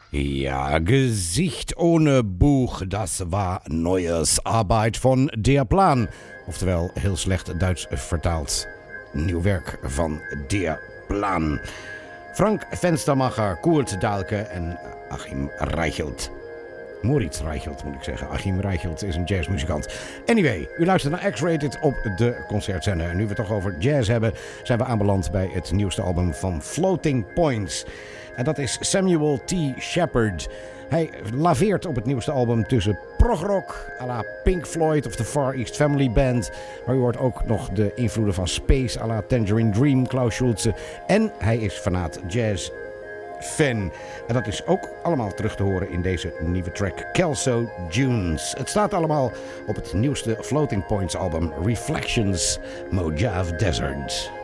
Ja, Gesicht ohne Buch, das war Neues Arbeit van Der Plan. Oftewel, heel slecht Duits vertaald. Nieuw werk van Der Plan. Frank Venstermacher, Koert Dahlke en Achim Reichelt. Moritz Reichelt moet ik zeggen. Achim Reichelt is een jazzmuzikant. Anyway, u luistert naar X-Rated op de concertzender. En nu we het toch over jazz hebben, zijn we aanbeland bij het nieuwste album van Floating Points. En dat is Samuel T. Shepard. Hij laveert op het nieuwste album tussen progrock à la Pink Floyd of de Far East Family Band. Maar u hoort ook nog de invloeden van Space à la Tangerine Dream, Klaus Schulze. En hij is fanaat jazz fan. En dat is ook allemaal terug te horen in deze nieuwe track Kelso Dunes. Het staat allemaal op het nieuwste Floating Points album Reflections Mojave Desert.